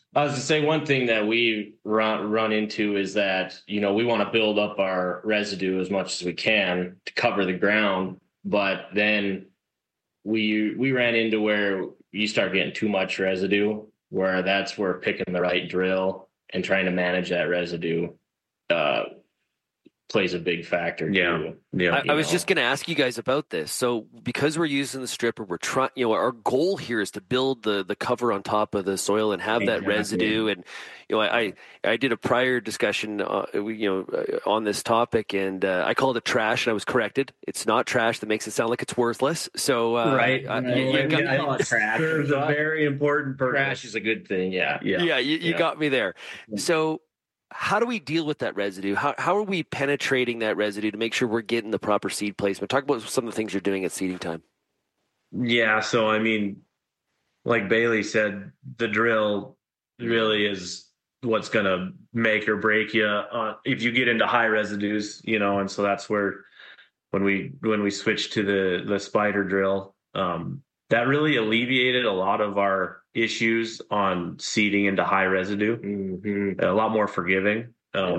I was to say one thing that we run into is that, we want to build up our residue as much as we can to cover the ground, but then we ran into where you start getting too much residue, where that's where picking the right drill and trying to manage that residue plays a big factor. Yeah. I was just going to ask you guys about this. So because we're using the stripper, we're trying, our goal here is to build the cover on top of the soil and have that residue. And, I did a prior discussion, on this topic, and I called it trash, and I was corrected. It's not trash. That makes it sound like it's worthless. So, right. Trash is a very important purpose. Trash is a good thing. Yeah. You got me there. So, how do we deal with that residue? How are we penetrating that residue to make sure we're getting the proper seed placement? Talk about some of the things you're doing at seeding time. Yeah, so I mean, like Bailey said, the drill really is what's going to make or break you if you get into high residues, and so that's where when we switched to the spider drill, that really alleviated a lot of our issues on seeding into high residue. Mm-hmm. A lot more forgiving.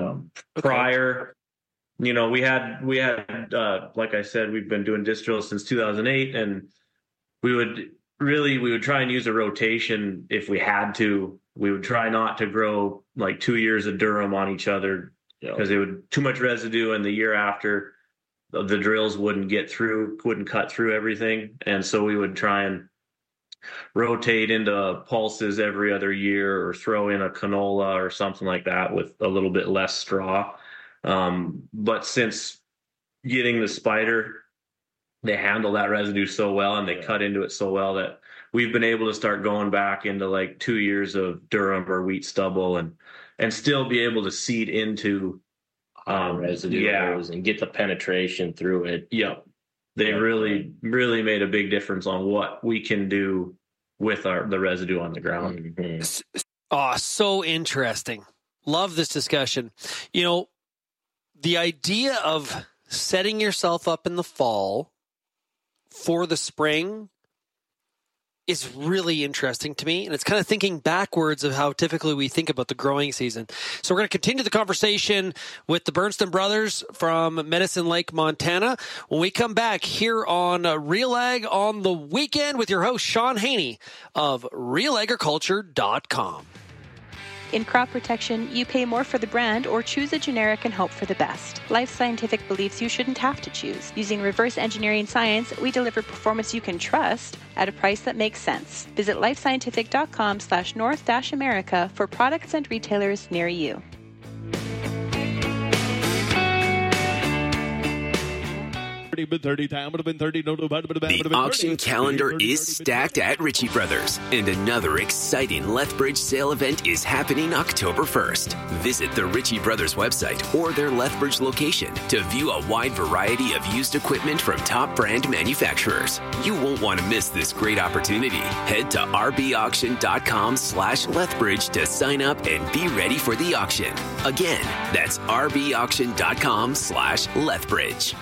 Prior, we had like I said, we've been doing disc drills since 2008, and we would try and use a rotation if we had to. We would try not to grow like 2 years of durum on each other because it would too much residue, and the year after the drills wouldn't cut through everything. And so we would try and rotate into pulses every other year, or throw in a canola or something like that with a little bit less straw. But since getting the spider, they handle that residue so well and they cut into it so well that we've been able to start going back into like 2 years of durum or wheat stubble and still be able to seed into residue and get the penetration through it. Yep. They really made a big difference on what we can do with the residue on the ground. Mm-hmm. Oh, so interesting. Love this discussion. The idea of setting yourself up in the fall for the spring is really interesting to me, and it's kind of thinking backwards of how typically we think about the growing season. So we're going to continue the conversation with the Berntsen brothers from Medicine Lake, Montana, when we come back here on Real Ag on the Weekend with your host, Sean Haney of RealAgriculture.com. In crop protection, you pay more for the brand or choose a generic and hope for the best. Life Scientific believes you shouldn't have to choose. Using reverse engineering science, we deliver performance you can trust at a price that makes sense. Visit lifescientific.com/North-America for products and retailers near you. The auction calendar is stacked at Ritchie Brothers, and another exciting Lethbridge sale event is happening October 1st. Visit the Ritchie Brothers website or their Lethbridge location to view a wide variety of used equipment from top brand manufacturers. You won't want to miss this great opportunity. Head to rbauction.com/Lethbridge to sign up and be ready for the auction. Again, that's rbauction.com/Lethbridge.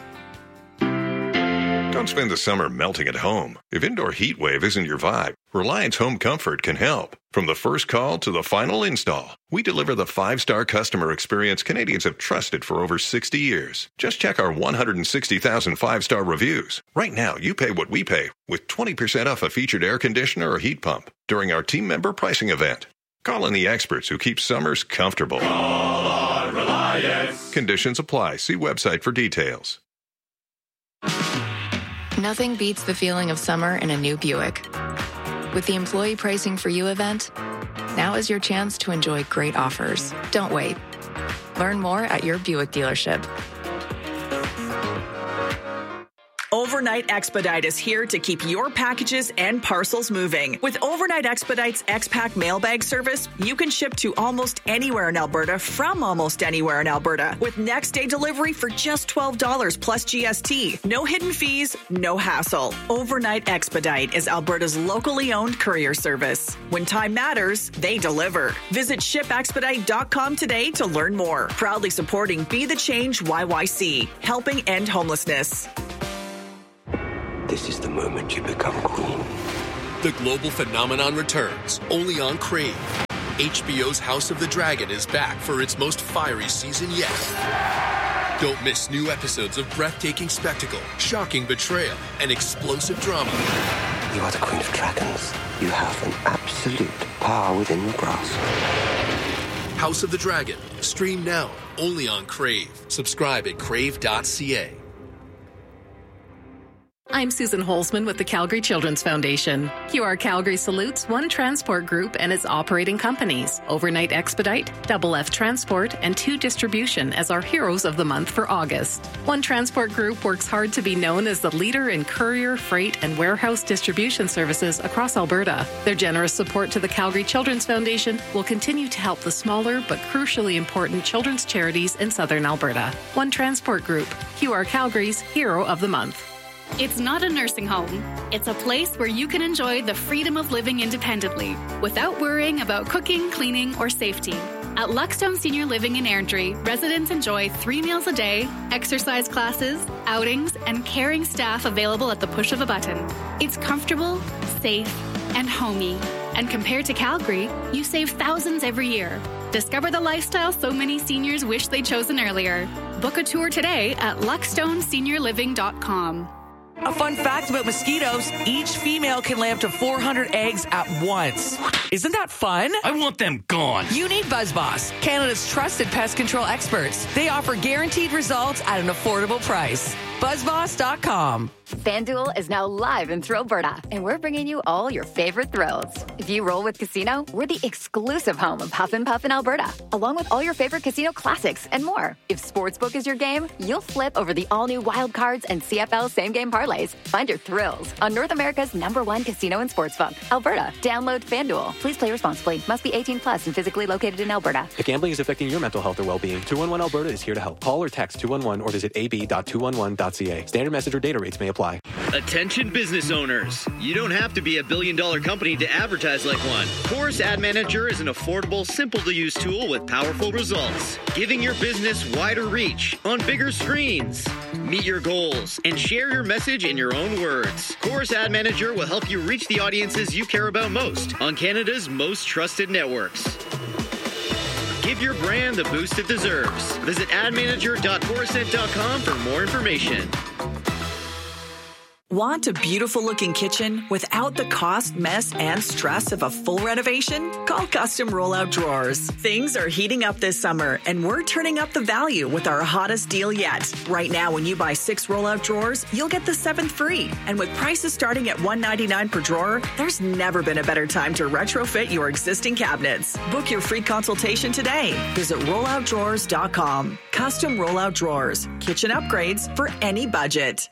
Don't spend the summer melting at home. If indoor heat wave isn't your vibe, Reliance Home Comfort can help. From the first call to the final install, we deliver the 5-star customer experience Canadians have trusted for over 60 years. Just check our 160,000 5-star reviews. Right now, you pay what we pay with 20% off a featured air conditioner or heat pump during our team member pricing event. Call in the experts who keep summers comfortable. Call on Reliance. Conditions apply. See website for details. Nothing beats the feeling of summer in a new Buick. With the Employee Pricing for You event, now is your chance to enjoy great offers. Don't wait. Learn more at your Buick dealership. Overnight Expedite is here to keep your packages and parcels moving. With Overnight Expedite's X-Pack mailbag service, you can ship to almost anywhere in Alberta from almost anywhere in Alberta with next-day delivery for just $12 plus GST. No hidden fees, no hassle. Overnight Expedite is Alberta's locally owned courier service. When time matters, they deliver. Visit shipexpedite.com today to learn more. Proudly supporting Be the Change YYC, helping end homelessness. This is the moment you become queen. The global phenomenon returns, only on Crave. HBO's House of the Dragon is back for its most fiery season yet. Don't miss new episodes of breathtaking spectacle, shocking betrayal, and explosive drama. You are the Queen of Dragons. You have an absolute power within your grasp. House of the Dragon. Stream now, only on Crave. Subscribe at crave.ca. I'm Susan Holzman with the Calgary Children's Foundation. QR Calgary salutes One Transport Group and its operating companies, Overnight Expedite, Double F Transport, and 2 Distribution as our heroes of the month for August. One Transport Group works hard to be known as the leader in courier, freight, and warehouse distribution services across Alberta. Their generous support to the Calgary Children's Foundation will continue to help the smaller but crucially important children's charities in southern Alberta. One Transport Group, QR Calgary's Hero of the Month. It's not a nursing home. It's a place where you can enjoy the freedom of living independently without worrying about cooking, cleaning, or safety. At Luckstone Senior Living in Airdrie, residents enjoy 3 meals a day, exercise classes, outings, and caring staff available at the push of a button. It's comfortable, safe, and homey. And compared to Calgary, you save thousands every year. Discover the lifestyle so many seniors wish they'd chosen earlier. Book a tour today at luckstoneseniorliving.com. A fun fact about mosquitoes, each female can lay up to 400 eggs at once. Isn't that fun? I want them gone. You need BuzzBoss, Canada's trusted pest control experts. They offer guaranteed results at an affordable price. BuzzBoss.com. FanDuel is now live in Thrillberta, and we're bringing you all your favorite thrills. If you roll with Casino, we're the exclusive home of Huff and Puff in Alberta, along with all your favorite casino classics and more. If Sportsbook is your game, you'll flip over the all-new Wild Cards and CFL same-game parlays. Find your thrills on North America's #1 casino and sportsbook, Alberta. Download FanDuel. Please play responsibly. Must be 18 plus and physically located in Alberta. If gambling is affecting your mental health or well-being, 211 Alberta is here to help. Call or text 211 or visit ab.211.ca. Standard message or data rates may apply. Attention business owners. You don't have to be a billion-dollar company to advertise like one. Chorus Ad Manager is an affordable, simple-to-use tool with powerful results, giving your business wider reach on bigger screens. Meet your goals and share your message in your own words. Chorus Ad Manager will help you reach the audiences you care about most on Canada's most trusted networks. Give your brand the boost it deserves. Visit admanager.chorused.com for more information. Want a beautiful looking kitchen without the cost, mess, and stress of a full renovation? Call Custom Rollout Drawers. Things are heating up this summer, and we're turning up the value with our hottest deal yet. Right now, when you buy 6 rollout drawers, you'll get the 7th free. And with prices starting at $199 per drawer, there's never been a better time to retrofit your existing cabinets. Book your free consultation today. Visit rolloutdrawers.com. Custom Rollout Drawers. Kitchen upgrades for any budget.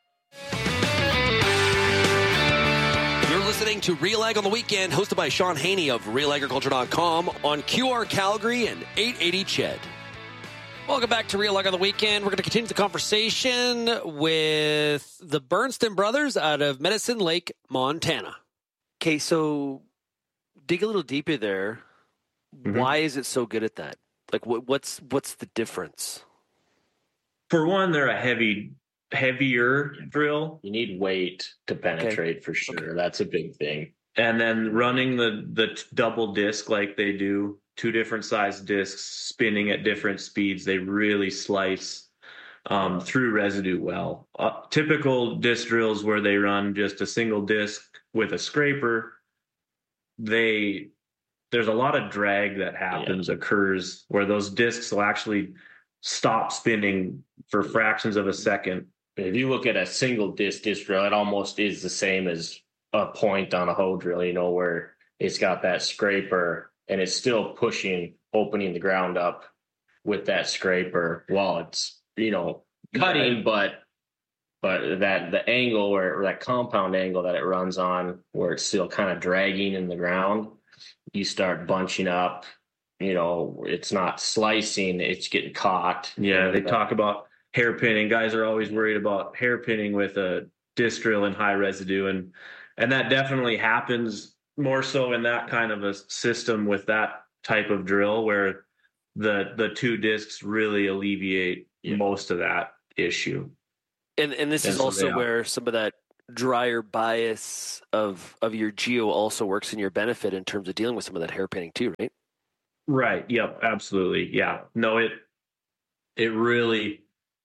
Listening to Real Ag on the Weekend, hosted by Sean Haney of RealAgriculture.com on QR Calgary and 880 CHED. Welcome back to Real Ag on the Weekend. We're going to continue the conversation with the Bernston brothers out of Medicine Lake, Montana. Okay, so dig a little deeper there. Mm-hmm. Why is it so good at that? Like, what's the difference? For one, they're a heavier drill. You need weight to penetrate for sure. Okay. That's a big thing. And then running the double disc like they do, 2 different size discs spinning at different speeds, they really slice through residue well. Typical disc drills where they run just a single disc with a scraper, there's a lot of drag that occurs where those discs will actually stop spinning for fractions of a second. If you look at a single disc drill, it almost is the same as a point on a hoe drill, where it's got that scraper and it's still opening the ground up with that scraper while it's, cutting, but that the angle or that compound angle that it runs on where it's still kind of dragging in the ground, you start bunching up, it's not slicing, it's getting caught. Yeah, they talk about hairpinning. Guys are always worried about hairpinning with a disc drill and high residue. And that definitely happens more so in that kind of a system with that type of drill where the 2 discs really alleviate most of that issue. And this is also where some of that drier bias of your geo also works in your benefit in terms of dealing with some of that hairpinning too, right? Right. Yep. Absolutely. Yeah. No, it really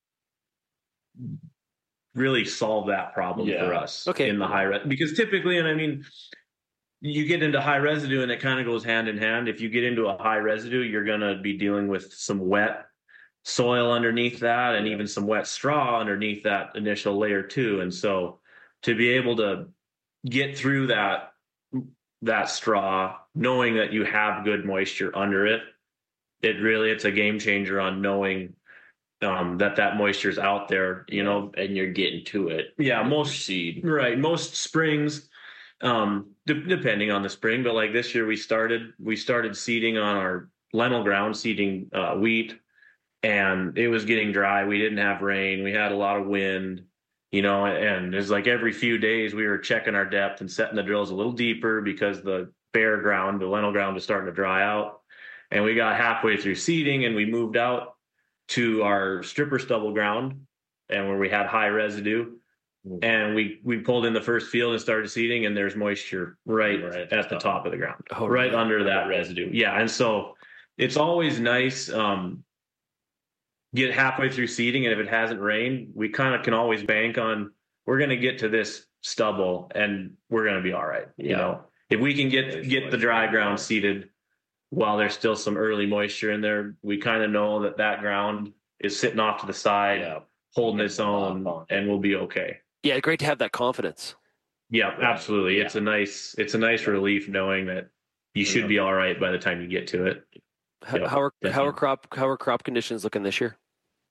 solved that problem for us in the high res, because typically, and I mean, you get into high residue and it kind of goes hand in hand. If you get into a high residue, you're going to be dealing with some wet soil underneath that, and even some wet straw underneath that initial layer too. And so to be able to get through that straw, knowing that you have good moisture under it, it's a game changer on knowing that moisture is out there, and you're getting to it. Yeah, most springs, depending on the spring, but like this year we started seeding on our lentil ground, seeding wheat, and it was getting dry. We didn't have rain. We had a lot of wind, and it's like every few days we were checking our depth and setting the drills a little deeper because the bare ground, the lentil ground, was starting to dry out. And we got halfway through seeding and we moved out to our stripper stubble ground, and where we had high residue, and we pulled in the first field and started seeding, and there's moisture right at the top of the ground, right under that residue. Yeah. And so it's always nice, get halfway through seeding, and if it hasn't rained, we kind of can always bank on, we're going to get to this stubble and we're going to be all right. If we can get the dry ground seeded while there's still some early moisture in there, we kind of know that ground is sitting off to the side, holding its own, and we'll be okay. Yeah, great to have that confidence. Yeah, absolutely. Yeah. It's a nice relief knowing that you should be all right by the time you get to it. How are crop conditions looking this year?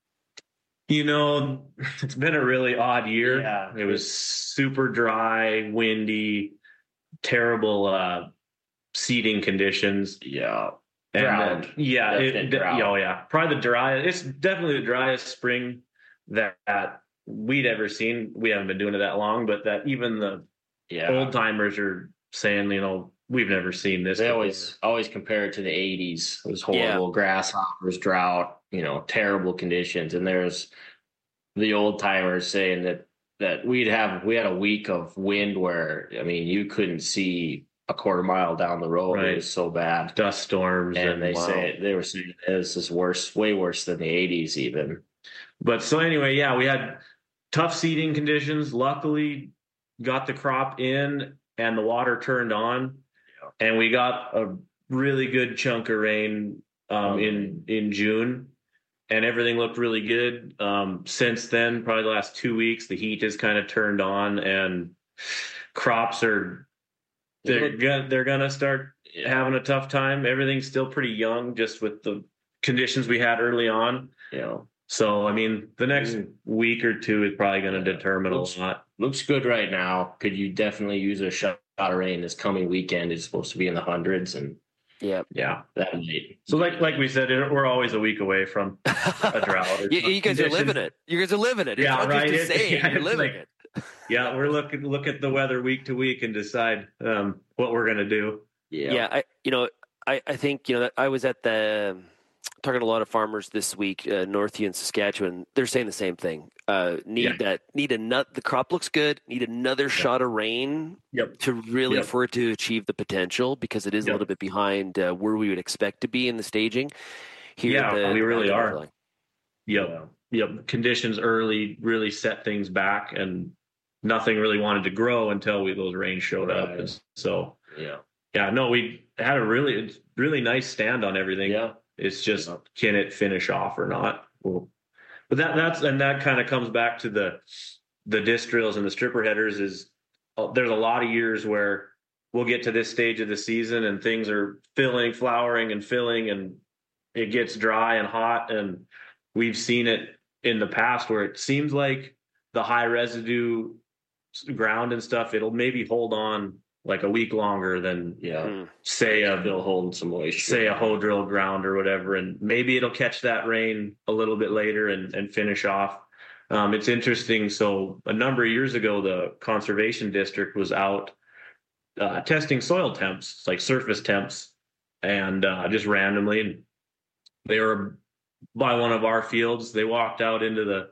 It's been a really odd year. Yeah. It was super dry, windy, terrible seeding conditions. Yeah. And drought. Drought. Probably the driest. It's definitely the driest spring that we'd ever seen. We haven't been doing it that long, but that even the old timers are saying, we've never seen this. They always compare it to the 80s. It was horrible. Grasshoppers, drought, terrible conditions. And there's the old timers saying that we had a week of wind where, you couldn't see a quarter mile down the road. Right. It was so bad. Dust storms. And they were saying this is worse, way worse than the 80s even. But so anyway, we had tough seeding conditions. Luckily got the crop in and the water turned on, and we got a really good chunk of rain in June, and everything looked really good. Since then, probably the last 2 weeks, the heat has kind of turned on, and crops they're gonna start having a tough time. Everything's still pretty young, just with the conditions we had early on. So the next week or two is probably going to determine a lot. Looks good right now. Could you definitely use a shot of rain this coming weekend? Is supposed to be in the hundreds, and that might. So like we said, we're always a week away from a drought. You guys are living it. You guys are living it. It's not just to say you're living it. Yeah, we're look at the weather week to week and decide what we're going to do. I think that I was at talking to a lot of farmers this week, Northview in Saskatchewan. They're saying the same thing. The crop looks good. Need another shot of rain to really for it to achieve the potential, because it is a little bit behind where we would expect to be in the staging. Here, we really are. Yep. Conditions early really set things back, and nothing really wanted to grow until those rains showed up. And so we had a really, really nice stand on everything. It's just, can it finish off or not? But that kind of comes back to the disc drills and the stripper headers. Is there's a lot of years where we'll get to this stage of the season and things are flowering and filling, and it gets dry and hot. And we've seen it in the past where it seems like the high residue ground and stuff, it'll maybe hold on like a week longer than say still holding some moisture, say a hoe drill ground or whatever, and maybe it'll catch that rain a little bit later and finish off. It's interesting. So a number of years ago, the conservation district was out testing soil temps, like surface temps, and just randomly, and they were by one of our fields. They walked out into the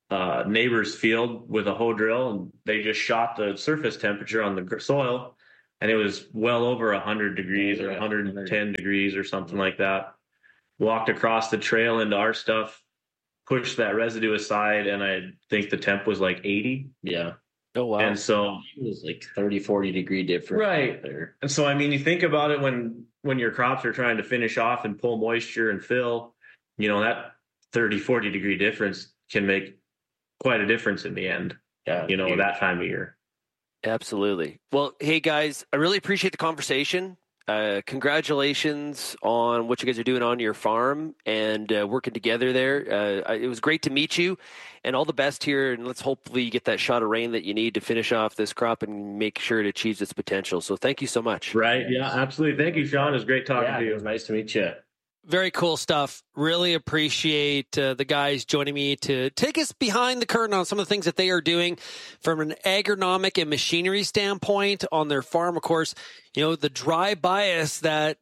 neighbor's field with a hoe drill, and they just shot the surface temperature on the soil, and it was well over 100 degrees or 110 degrees or something like that. Walked across the trail into our stuff, pushed that residue aside, and I think the temp was like 80. Yeah. Oh, wow. And so it was like 30, 40 degree difference. Right. There. And so, I mean, you think about it when your crops are trying to finish off and pull moisture and fill, that 30, 40 degree difference can make quite a difference in the end, that time of year. Absolutely. Well, hey guys, I really appreciate the conversation. Congratulations on what you guys are doing on your farm and working together there. It was great to meet you, and all the best here. And let's hopefully get that shot of rain that you need to finish off this crop and make sure it achieves its potential. So thank you so much. Right. Yeah, absolutely. Thank you, Sean. It was great talking to you. It was nice to meet you. Very cool stuff. Really appreciate the guys joining me to take us behind the curtain on some of the things that they are doing from an agronomic and machinery standpoint on their farm. Of course, the dry bias that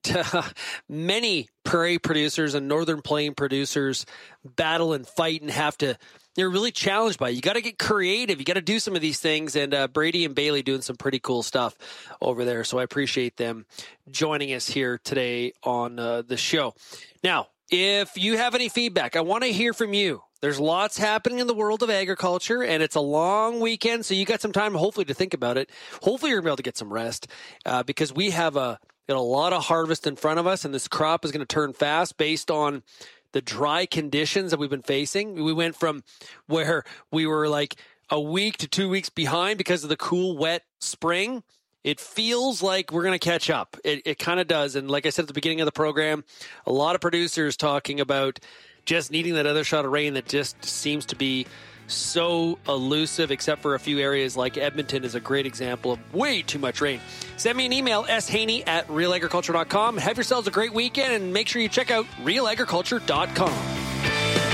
many prairie producers and northern plain producers battle and fight and they're really challenged by. You got to get creative. You got to do some of these things. And Brady and Bailey doing some pretty cool stuff over there. So I appreciate them joining us here today on the show. Now, if you have any feedback, I want to hear from you. There's lots happening in the world of agriculture, and it's a long weekend, so you got some time, hopefully, to think about it. Hopefully, you're going to be able to get some rest because we have a lot of harvest in front of us, and this crop is going to turn fast based on the dry conditions that we've been facing. We went from where we were like a week to 2 weeks behind because of the cool, wet spring. It feels like we're going to catch up. It kind of does. And like I said at the beginning of the program, a lot of producers talking about just needing that other shot of rain that just seems to be so elusive, except for a few areas like Edmonton is a great example of way too much rain. Send me an email, shaney@realagriculture.com. Have yourselves a great weekend, and make sure you check out realagriculture.com.